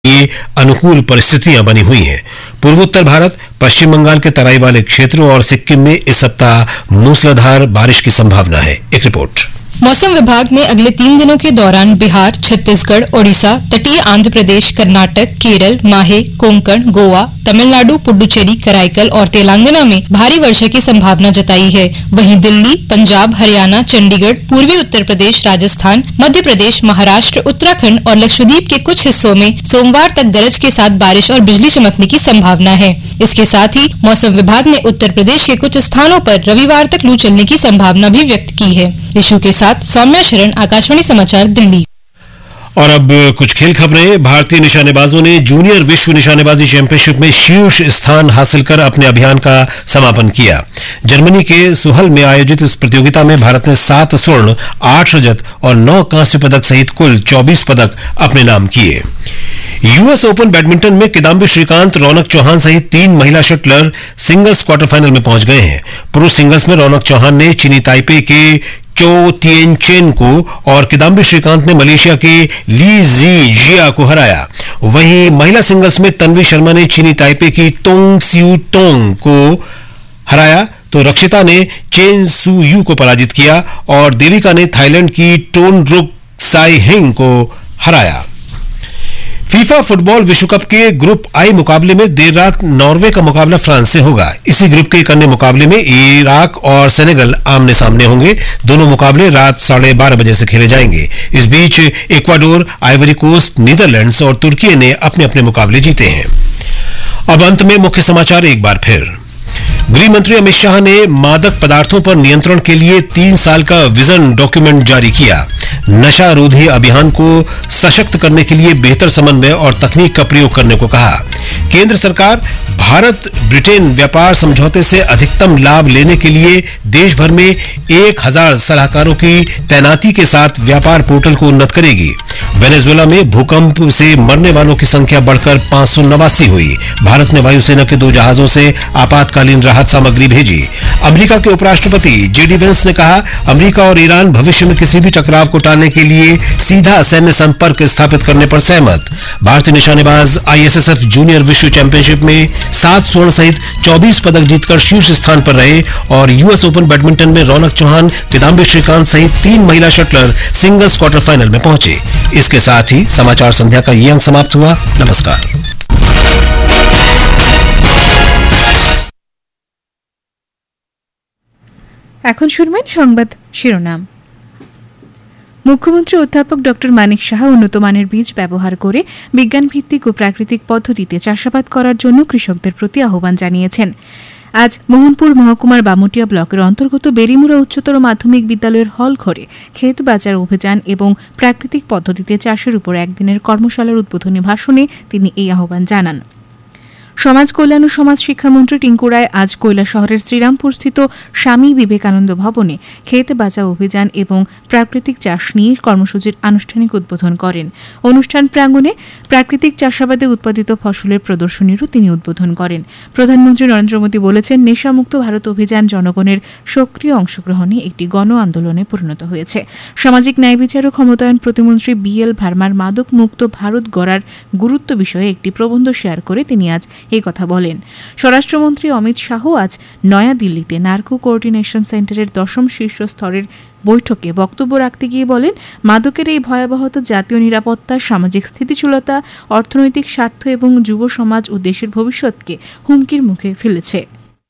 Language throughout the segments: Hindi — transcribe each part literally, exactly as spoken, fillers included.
ये अनुकूल परिस्थितियां बनी हुई हैं। पूर्वोत्तर भारत, पश्चिम बंगाल के तराई वाले क्षेत्रों और सिक्किम में इस सप्ताह मूसलाधार बारिश की संभावना है। एक रिपोर्ट। मौसम विभाग ने अगले तीन दिनों के दौरान बिहार, छत्तीसगढ़, ओडिशा, तटीय आंध्र प्रदेश, कर्नाटक, केरल, माहे, कोंकण, गोवा, तमिलनाडु, पुडुचेरी, कराईकल और तेलंगाना में भारी वर्षा की संभावना जताई है। वहीं दिल्ली, पंजाब, हरियाणा, चंडीगढ़, पूर्वी उत्तर प्रदेश, राजस्थान, मध्य प्रदेश, महाराष्ट्र, उत्तराखंड और लक्षद्वीप के कुछ हिस्सों में सोमवार तक गरज के साथ बारिश और बिजली चमकने की संभावना है। इसके साथ ही मौसम विभाग ने उत्तर प्रदेश के कुछ स्थानों पर रविवार तक लू चलने की संभावना भी व्यक्त की है। इशू के साथ सौम्या शरण, आकाशवाणी समाचार, दिल्ली। और अब कुछ खेल खबरें। भारतीय निशानेबाजों ने जूनियर विश्व निशानेबाजी चैंपियनशिप में शीर्ष स्थान हासिल कर अपने अभियान का समापन किया। जर्मनी के सुहल में आयोजित इस प्रतियोगिता में भारत ने सात स्वर्ण, आठ रजत और नौ कांस्य पदक सहित कुल चौबीस पदक अपने नाम किए। यूएस ओपन बैडमिंटन में किदाम्बी श्रीकांत, रौनक चौहान सहित तीन महिला शटलर सिंगल्स क्वार्टर फाइनल में पहुंच गए हैं। पुरुष सिंगल्स में रौनक चौहान ने चीनी ताइपे के चो तिएनचेन को और किदाम्बी श्रीकांत ने मलेशिया के ली जी जिया को हराया। वहीं महिला सिंगल्स में तन्वी शर्मा ने चीनी ताइपे की तोंग सियू तोंग को हराया तो रक्षिता ने चेन सू यू को पराजित किया और देविका ने थाईलैंड की टोन रुक साई हिंग को हराया। फीफा फुटबॉल विश्व कप के ग्रुप आई मुकाबले में देर रात नॉर्वे का मुकाबला फ्रांस से होगा। इसी ग्रुप के एक अन्य मुकाबले में इराक और सेनेगल आमने सामने होंगे। दोनों मुकाबले रात साढ़े बारह बजे से खेले जाएंगे। इस बीच इक्वाडोर, आइवरी कोस्ट, नीदरलैंड्स और तुर्की ने अपने अपने मुकाबले जीते हैं। अब अंत में मुख्य समाचार एक बार फिर। गृह मंत्री अमित शाह ने मादक पदार्थों पर नियंत्रण के लिए तीन साल का विजन डॉक्यूमेंट जारी किया। नशा रोधी अभियान को सशक्त करने के लिए बेहतर समन्वय और तकनीक का प्रयोग करने को कहा। केंद्र सरकार भारत ब्रिटेन व्यापार समझौते से अधिकतम लाभ लेने के लिए देश भर में एक हजार सलाहकारों की तैनाती के साथ व्यापार पोर्टल को उन्नत करेगी। वेनेजुएला में भूकंप से मरने वालों की संख्या बढ़कर पांच सौ नवासी हुई। भारत ने वायुसेना के दो जहाजों से आपातकालीन राहत सामग्री भेजी। अमेरिका के उपराष्ट्रपति जेडी वेंस ने कहा, अमेरिका और ईरान भविष्य में किसी भी टकराव को टालने के लिए सीधा सैन्य संपर्क स्थापित करने पर सहमत। भारतीय निशानेबाज आईएसएसएफ जूनियर विश्व चैंपियनशिप में सात स्वर्ण सहित चौबीस पदक जीतकर शीर्ष स्थान पर रहे और यूएस ओपन बैडमिंटन में रौनक चौहान, किदाम्बी श्रीकांत सहित तीन महिला शटलर सिंगल्स क्वार्टर फाइनल में पहुंचे। इसके साथ ही समाचार संध्या का ये अंक समाप्त हुआ। नमस्कार। এখন শুনবেন সংবাদ শিরোনাম। মুখ্যমন্ত্রী অধ্যাপক ডক্টর মানিক সাহা উন্নত মানের বীজ ব্যবহার করে বিজ্ঞানভিত্তিক ও প্রাকৃতিক পদ্ধতিতে চাষাবাদ করার জন্য কৃষকদের প্রতি আহ্বান জানিয়েছেন। আজ মোহনপুর মহকুমার বামুটিয়া ব্লকের অন্তর্গত বেরিমুড়া উচ্চতর মাধ্যমিক বিদ্যালয়ের হল ঘরে ক্ষেত বাজার অভিযান এবং প্রাকৃতিক পদ্ধতিতে চাষের উপর একদিনের কর্মশালার উদ্বোধনী ভাষণে তিনি এই আহ্বান জানান। সমাজ কল্যাণ ও সমাজ শিক্ষামন্ত্রী টিঙ্কু রায় আজ কৈলাসহরের শ্রীরামপুরস্থিত স্বামী বিবেকানন্দ ভবনে ক্ষেত বাঁচাও অভিযান এবং প্রাকৃতিক চাষ নিয়ে কর্মসূচির আনুষ্ঠানিক উদ্বোধন করেন। অনুষ্ঠান প্রাঙ্গণে প্রাকৃতিক চাষাবাদে উৎপাদিত ফসলের প্রদর্শনীরও তিনি উদ্বোধন করেন। প্রধানমন্ত্রী নরেন্দ্র মোদী বলেছেন, নেশামুক্ত ভারত অভিযান জনগণের সক্রিয় অংশগ্রহণে একটি গণ আন্দোলনে পরিণত হয়েছে। সামাজিক ন্যায় বিচার ও ক্ষমতায়ন প্রতিমন্ত্রী বি এল ভার্মার মাদক মুক্ত ভারত গড়ার গুরুত্ব বিষয়ে একটি প্রবন্ধ শেয়ার করে তিনি আজ এই কথা বলেন। স্বরাষ্ট্রমন্ত্রী অমিত শাহ আজ নয়াদিল্লিতে নার্কো কোঅর্ডিনেশন সেন্টারের দশম শীর্ষ স্তরের বৈঠকে বক্তব্য রাখতে গিয়ে বলেন, মাদকের এই ভয়াবহতা জাতীয় নিরাপত্তা, সামাজিক স্থিতিশীলতা, অর্থনৈতিক স্বার্থ এবং যুব সমাজ ও দেশের ভবিষ্যৎকে হুমকির মুখে ফেলেছে।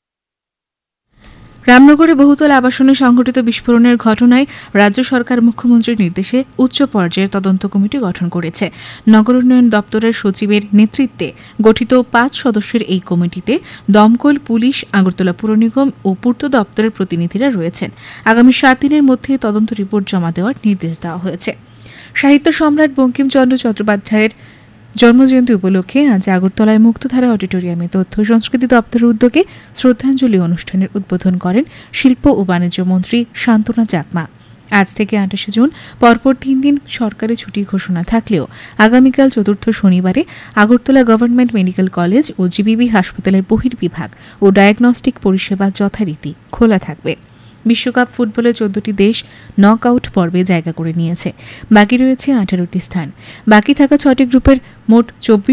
রামনগরে বহুতল আবাসনে সংঘটিত বিস্ফোরণের ঘটনায় রাজ্য সরকার মুখ্যমন্ত্রীর নির্দেশে উচ্চ পর্যায়ের তদন্ত কমিটি গঠন করেছে। নগর উন্নয়ন দপ্তরের সচিবের নেতৃত্বে গঠিত পাঁচ সদস্যের এই কমিটিতে দমকল, পুলিশ, আগরতলা পুর নিগম ও পূর্ত দপ্তরের প্রতিনিধিরা রয়েছেন। আগামী সাত দিনের মধ্যে তদন্ত রিপোর্ট জমা দেওয়ার নির্দেশ দেওয়া হয়েছে। সাহিত্য সম্রাট বঙ্কিমচন্দ্র চট্টোপাধ্যায়ের জন্মজয়ন্তী উপলক্ষে আজ আগরতলায় মুক্তধারা অডিটোরিয়ামে তথ্য সংস্কৃতি দপ্তরের উদ্যোগে শ্রদ্ধাঞ্জলি অনুষ্ঠানের উদ্বোধন করেন শিল্প ও বাণিজ্য মন্ত্রী শান্তনা চাকমা। আজ থেকে আঠাশে জুন পরপর তিন দিন সরকারি ছুটি ঘোষণা থাকলেও আগামীকাল চতুর্থ শনিবারে আগরতলা গভর্নমেন্ট মেডিকেল কলেজ ও জিবিবি হাসপাতালের বহির্বিভাগ ও ডায়াগনস্টিক পরিষেবা যথারীতি খোলা থাকবে। বিশ্বকাপ ফুটবলে চোদ্দটি দেশ নক আউট পর্বে জায়গা করে নিয়েছে। বাকি রয়েছে আঠারোটি স্থান। বাকি থাকা ছয়টি গ্রুপের মোট চব্বিশ